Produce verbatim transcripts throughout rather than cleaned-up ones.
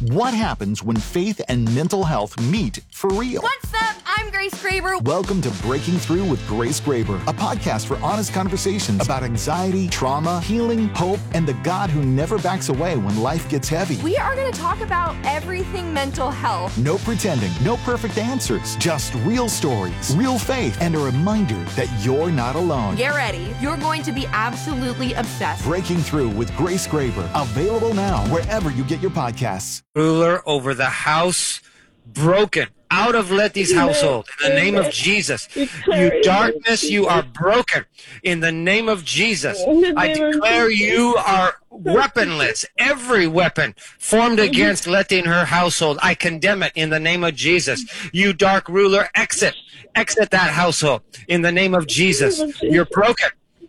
What happens when faith and mental health meet for real? What's up? I'm Grace Graber. Welcome to Breaking Through with Grace Graber, a podcast for honest conversations about anxiety, trauma, healing, hope, and the God who never backs away when life gets heavy. We are going to talk about everything mental health. No pretending, no perfect answers, just real stories, real faith, and a reminder that you're not alone. Get ready. You're going to be absolutely obsessed. Breaking Through with Grace Graber, available now wherever you get your podcasts. Ruler over the house, broken out of Letty's household in the name of Jesus. You darkness, you are broken in the name of Jesus. I declare you are weaponless. Every weapon formed against Letty and her household, I condemn it in the name of Jesus. You dark ruler, exit. Exit that household in the name of Jesus. You're broken.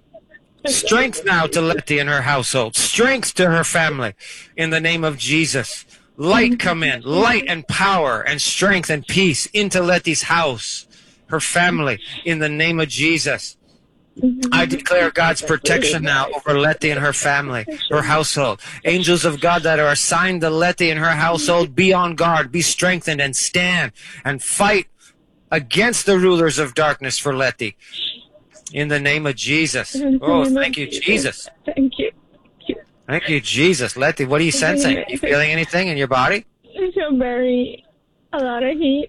Strength now to Letty and her household. Strength to her family in the name of Jesus. Light come in, light and power and strength and peace into Letty's house, her family, in the name of Jesus. I declare God's protection now over Letty and her family, her household. Angels of God that are assigned to Letty and her household, be on guard, be strengthened, and stand and fight against the rulers of darkness for Letty. In the name of Jesus. Oh, thank you, Jesus. Thank you. Thank you, Jesus. Letty, what are you sensing? Are you feeling anything in your body? I feel very, a lot of heat.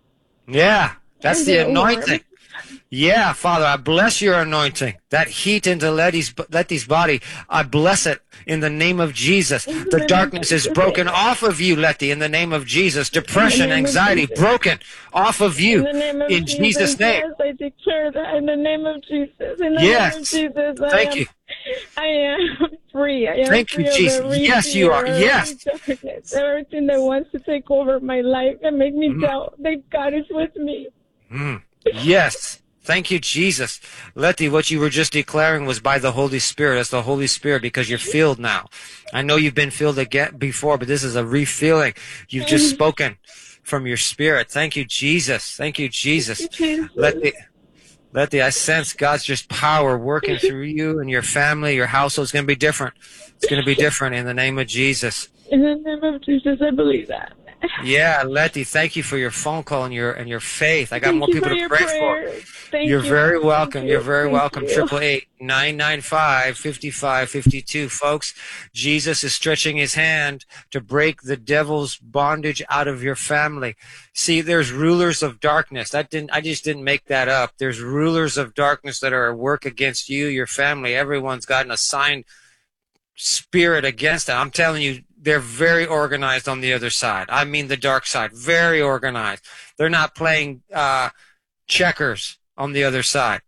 Yeah, that's the anointing. Yeah, Father, I bless your anointing. That heat into Letty's, Letty's body, I bless it in the name of Jesus. The darkness is broken off of you, Letty, in the name of Jesus. Depression, anxiety, broken off of you in Jesus' name. Yes, I declare that in the name of Jesus. In the yes. name of Jesus. I Thank am, you. I am free. I am Thank free you, Jesus. Of Yes, you are. Yes. Darkness, everything that wants to take over my life and make me mm. doubt that God is with me. Mm. Yes. Thank you, Jesus. Letty, what you were just declaring was by the Holy Spirit. That's the Holy Spirit because you're filled now. I know you've been filled again before, but this is a refilling. You've just spoken from your spirit. Thank you, Jesus. Thank you, Jesus. Letty, Letty, I sense God's just power working through you and your family, your household. It's going to be different. It's going to be different in the name of Jesus. In the name of Jesus, I believe that. Yeah, Letty, thank you for your phone call and your and your faith. I got thank more people for to pray prayers. for. Thank You're you. very welcome. Thank You're very Thank welcome. You. Triple eight nine nine five fifty five fifty two, folks. Jesus is stretching his hand to break the devil's bondage out of your family. See, there's rulers of darkness. That didn't. I just didn't make that up. There's rulers of darkness that are at work against you, your family. Everyone's got an assigned spirit against it. I'm telling you. They're very organized on the other side. I mean the dark side. Very organized. They're not playing uh, checkers on the other side.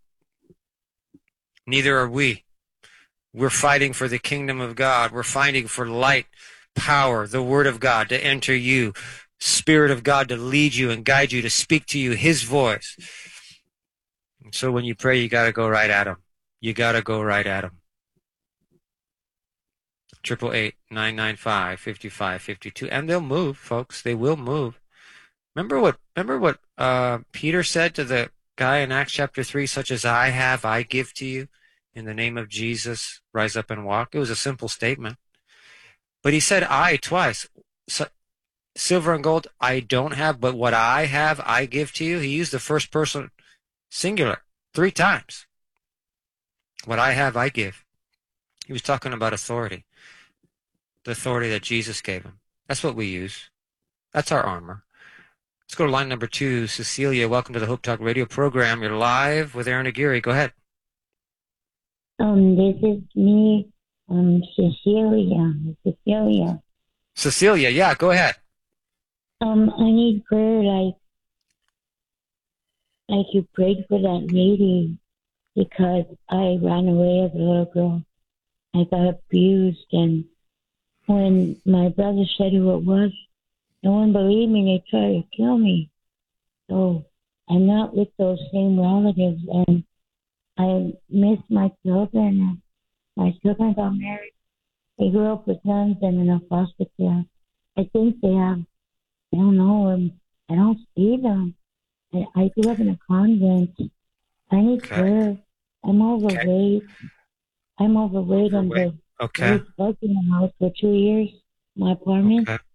Neither are we. We're fighting for the kingdom of God. We're fighting for light, power, the word of God to enter you, Spirit of God to lead you and guide you, to speak to you, his voice. And so when you pray, you got to go right at him. You got to go right at him. Triple eight nine nine five fifty five fifty two, and they'll move, folks. They will move. Remember what? Remember what uh, Peter said to the guy in Acts chapter three. Such as I have, I give to you. In the name of Jesus, rise up and walk. It was a simple statement, but he said I twice. So, silver and gold I don't have, but what I have, I give to you. He used the first person singular three times. What I have, I give. He was talking about authority. The authority that Jesus gave him. That's what we use. That's our armor. Let's go to line number two. Cecilia, welcome to the Hope Talk radio program. You're live with Aaron Aguirre. Go ahead. Um, this is me, um, Cecilia. Cecilia. Cecilia, yeah, go ahead. Um, I need prayer like, like you prayed for that lady because I ran away as a little girl. I got abused, and when my brother said who it was, no one believed me. They tried to kill me. So I'm not with those same relatives, and I miss my children. My children got married. They grew up with nuns and in a foster care. I think they have, I don't know, and I don't see them. I, I grew up in a convent. I need Okay. prayer. I'm overweight. Okay. I'm overweight, and Overweight. the Okay. I was stuck in the house for two years, my apartment. Okay.